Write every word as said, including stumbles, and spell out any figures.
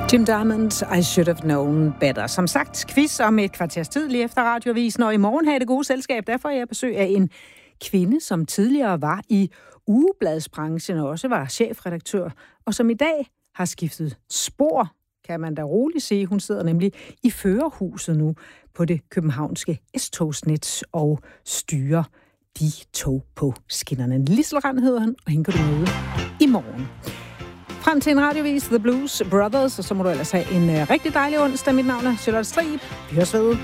Jim Diamond, I should have known better. Som sagt, quiz om et kvarters tid lige efter Radioavisen, og i morgen har jeg det gode selskab. Derfor er jeg besøg af en kvinde, som tidligere var i ugebladsbranchen og også var chefredaktør, og som i dag har skiftet spor, kan man da roligt sige. Hun sidder nemlig i førerhuset nu på det københavnske S-togsnet og styrer de tog på skinnerne. Lisel Rand hedder han, og hende kan du møde i morgen. Frem til en radiovis, The Blues Brothers, og så må du ellers have en uh, rigtig dejlig onsdag. Mit navn er Charlotte Strib. Vi høres ved.